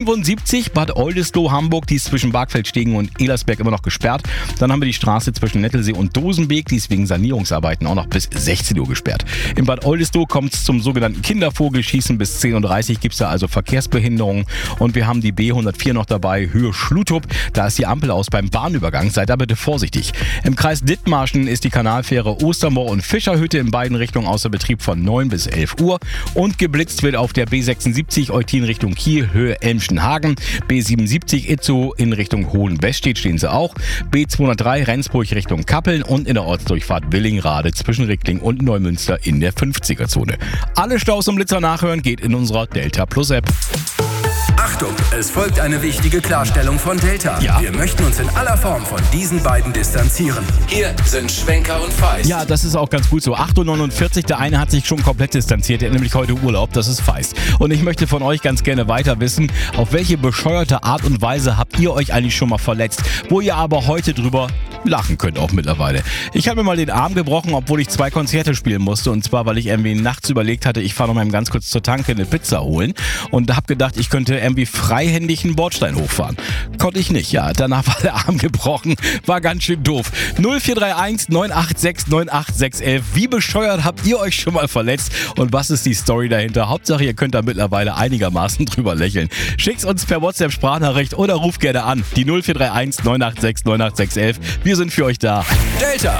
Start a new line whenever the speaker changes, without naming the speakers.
A75 Bad Oldesloe, Hamburg, die ist zwischen Barkfeldstegen und Elersberg immer noch gesperrt. Dann haben wir die Straße zwischen Nettelsee und Dosenbeek, die ist wegen Sanierungsarbeiten auch noch bis 16 Uhr gesperrt. In Bad Oldesloe kommt es zum sogenannten Kindervogelschießen. Bis 10.30 Uhr gibt es da also Verkehrsbehinderungen. Und wir haben die B104 noch dabei, Höhe Schlutup. Da ist die Ampel aus beim Bahnübergang. Seid da bitte vorsichtig. Im Kreis Dithmarschen ist die Kanalfähre Ostermoor und Fischerhütte in beiden Richtungen außer Betrieb von 9 bis 11 Uhr. Und geblitzt wird auf der B76 Eutin Richtung Kiel, Höhe Elmschenhagen. B77 Itzehoe in Richtung Hohenwestedt stehen sie auch. B203 Rendsburg Richtung Kappeln und in der Ortsdurchfahrt Willingrade zwischen Rickling und Neumünster in der 50er-Zone. Alle Staus und Blitzer nachhören geht in unserer Delta Plus App.
Achtung, es folgt eine wichtige Klarstellung von Delta.
Ja.
Wir möchten uns in aller Form von diesen beiden distanzieren. Hier sind Schwenker und Feist.
Ja, das ist auch ganz gut so. 8.49 Uhr, der eine hat sich schon komplett distanziert, der hat nämlich heute Urlaub, das ist Feist. Und ich möchte von euch ganz gerne weiter wissen, auf welche bescheuerte Art und Weise habt ihr euch eigentlich schon mal verletzt, wo ihr aber heute drüber lachen könnt auch mittlerweile. Ich habe mir mal den Arm gebrochen, obwohl ich 2 Konzerte spielen musste, und zwar, weil ich irgendwie nachts überlegt hatte, ich fahre noch mal ganz kurz zur Tanke eine Pizza holen und habe gedacht, ich könnte irgendwie freihändig einen Bordstein hochfahren. Konnte ich nicht, ja. Danach war der Arm gebrochen, war ganz schön doof. 0431 986 98611. Wie bescheuert habt ihr euch schon mal verletzt und was ist die Story dahinter? Hauptsache, ihr könnt da mittlerweile einigermaßen drüber lächeln. Schickt's uns per WhatsApp-Sprachnachricht oder ruft gerne an. Die 0431 986 98611. Wir sind für euch da.
Delta.